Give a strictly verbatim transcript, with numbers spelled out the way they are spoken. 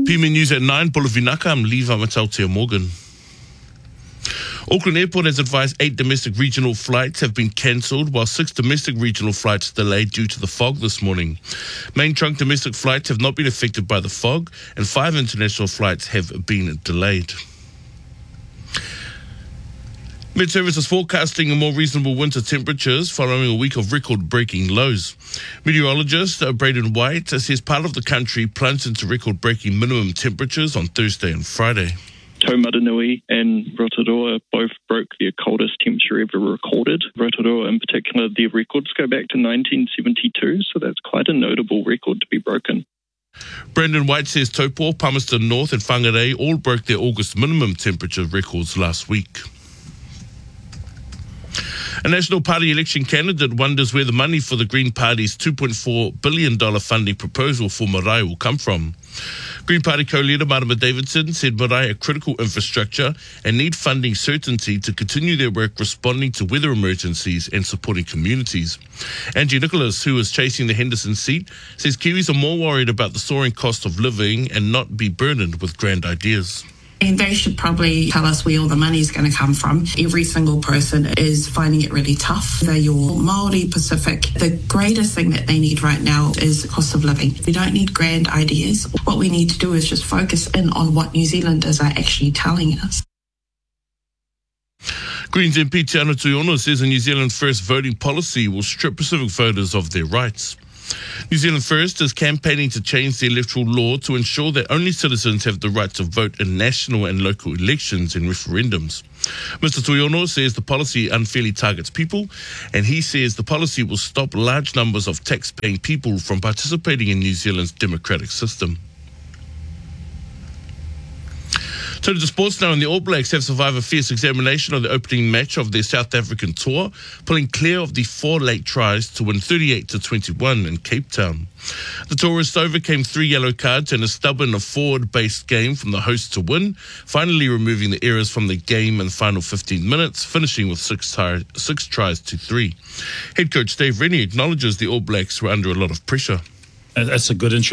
P M News at nine, Polovinaka, I'm Levi Matautea Morgan. Auckland Airport has advised eight domestic regional flights have been cancelled, while six domestic regional flights delayed due to the fog this morning. Main trunk domestic flights have not been affected by the fog, and five international flights have been delayed. Met Service is forecasting more reasonable winter temperatures following a week of record-breaking lows. Meteorologist uh, Braden White uh, says part of the country plunged into record-breaking minimum temperatures on Thursday and Friday. Taumaranui and Rotorua both broke their coldest temperature ever recorded. Rotorua in particular, their records go back to nineteen seventy-two, so that's quite a notable record to be broken. Brendan White says Taupo, Palmerston North and Whangarei all broke their August minimum temperature records last week. A National Party election candidate wonders where the money for the Green Party's two point four billion dollars funding proposal for Marae will come from. Green Party co-leader Marama Davidson said Marae are critical infrastructure and need funding certainty to continue their work responding to weather emergencies and supporting communities. Angie Nicholas, who is chasing the Henderson seat, says Kiwis are more worried about the soaring cost of living and not be burdened with grand ideas. And they should probably tell us where all the money is going to come from. Every single person is finding it really tough. They're your Māori, Pacific. The greatest thing that they need right now is cost of living. We don't need grand ideas. What we need to do is just focus in on what New Zealanders are actually telling us. Greens M P Te Ana Tuiono says a New Zealand First voting policy will strip Pacific voters of their rights. New Zealand First is campaigning to change the electoral law to ensure that only citizens have the right to vote in national and local elections and referendums. Mister Tuiono says the policy unfairly targets people, and he says the policy will stop large numbers of tax-paying people from participating in New Zealand's democratic system. Turning to sports now, and the All Blacks have survived a fierce examination of the opening match of their South African tour, pulling clear of the four late tries to win thirty-eight to twenty-one in Cape Town. The tourists overcame three yellow cards and a stubborn forward-based game from the hosts to win, finally removing the errors from the game in the final fifteen minutes, finishing with six, tar- six tries to three. Head coach Dave Rennie acknowledges the All Blacks were under a lot of pressure. That's a good intro.